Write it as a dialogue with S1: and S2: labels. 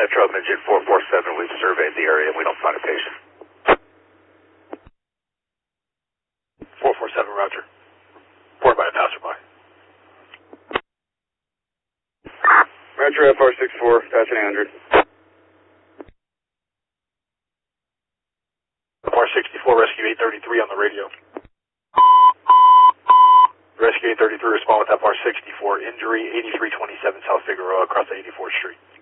S1: Metro Midget 447, we've surveyed the area and we don't find a patient. 447, roger. Reported by a passerby.
S2: Metro FR64, passing 100.
S1: FR64, rescue 833 on the radio. Rescue 833, respond with FR64, injury 8327 South Figueroa across 84th Street.